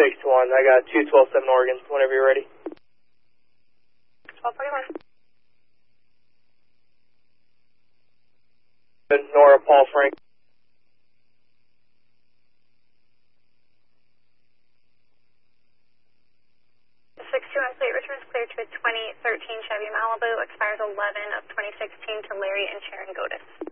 6-1. I got 212-7 Oregon, whenever you're ready. 1241. Nora, Paul, Frank. 6-2 plate returns clear to a 2013 Chevy Malibu, expires 11 of 2016 to Larry and Sharon Godis.